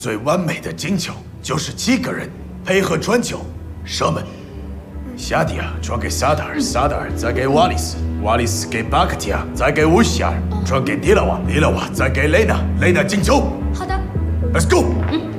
最完美的进球就是7个人配合传球射门。夏迪亚传给萨达尔，萨达尔再给瓦利斯，瓦利斯给巴克提亚，再给乌希尔，传给迪拉瓦，迪拉瓦再给雷纳，雷纳进球。 好的。 Let's go。